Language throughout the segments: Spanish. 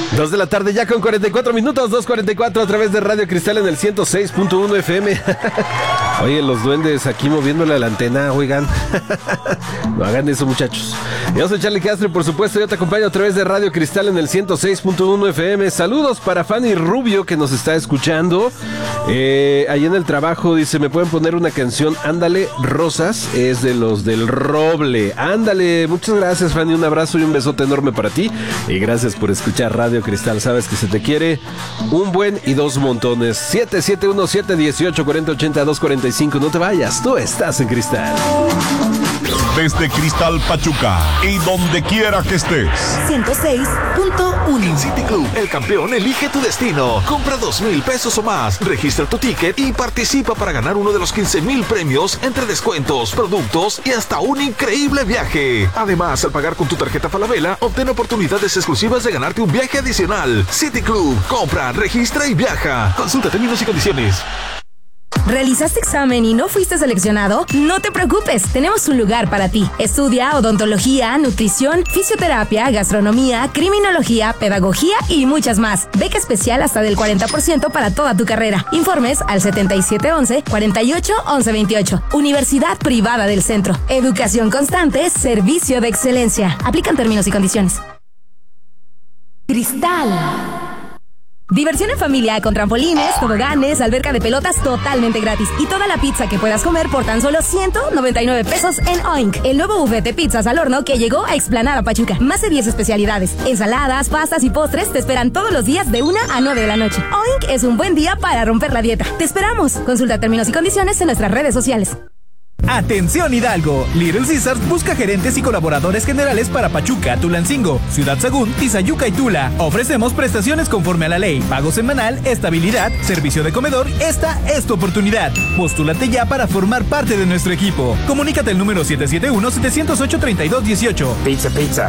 2 de la tarde ya con 44 minutos, 2:44 a través de Radio Cristal en el 106.1 FM. Oye, los duendes aquí moviéndole a la antena, oigan. No hagan eso, muchachos. Yo soy Charlie Castro y por supuesto yo te acompaño a través de Radio Cristal en el 106.1 FM. Saludos para Fanny Rubio que nos está escuchando. Ahí en el trabajo dice, ¿me pueden poner una canción? Ándale, Rosas, es de los del Roble. Ándale, muchas gracias, Fanny, un abrazo y un besote enorme para ti. Y gracias por escuchar Radio Cristal, sabes que se te quiere un buen y dos montones. 7717-1840-8245, no te vayas, tú estás en Cristal. Desde Cristal Pachuca y donde quiera que estés. 106.1. En City Club, el campeón elige tu destino. Compra 2,000 pesos o más, registra tu ticket y participa para ganar uno de los 15,000 premios entre descuentos, productos y hasta un increíble viaje. Además, al pagar con tu tarjeta Falabella, obtén oportunidades exclusivas de ganarte un viaje adicional. City Club, compra, registra y viaja. Consulta términos y condiciones. ¿Realizaste examen y no fuiste seleccionado? No te preocupes, tenemos un lugar para ti. Estudia odontología, nutrición, fisioterapia, gastronomía, criminología, pedagogía y muchas más. Beca especial hasta del 40% para toda tu carrera. Informes al 7711-481128. Universidad Privada del Centro. Educación constante, servicio de excelencia. Aplican términos y condiciones. Cristal. Diversión en familia con trampolines, toboganes, alberca de pelotas totalmente gratis y toda la pizza que puedas comer por tan solo 199 pesos en Oink, el nuevo buffet de pizzas al horno que llegó a Explanada Pachuca. Más de 10 especialidades, ensaladas, pastas y postres te esperan todos los días de 1 a 9 de la noche. Oink es un buen día para romper la dieta. Te esperamos. Consulta términos y condiciones en nuestras redes sociales. Atención Hidalgo, Little Caesars busca gerentes y colaboradores generales para Pachuca, Tulancingo, Ciudad Sagún, Tizayuca y Tula. Ofrecemos prestaciones conforme a la ley, pago semanal, estabilidad, servicio de comedor. Esta es tu oportunidad. Postúlate ya para formar parte de nuestro equipo. Comunícate al número 771-708-3218. Pizza.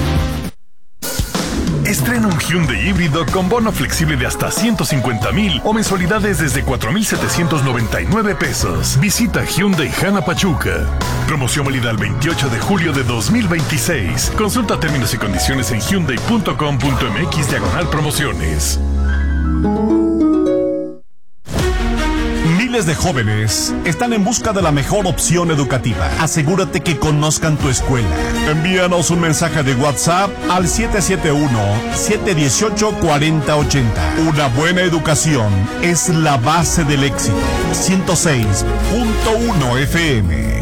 Estrena un Hyundai híbrido con bono flexible de hasta 150,000 o mensualidades desde 4,799 pesos. Visita Hyundai Jana Pachuca. Promoción válida el 28 de julio de 2026. Consulta términos y condiciones en hyundai.com.mx/promociones. Miles de jóvenes están en busca de la mejor opción educativa. Asegúrate que conozcan tu escuela. Envíanos un mensaje de WhatsApp al 771-718-4080. Una buena educación es la base del éxito. 106.1 FM.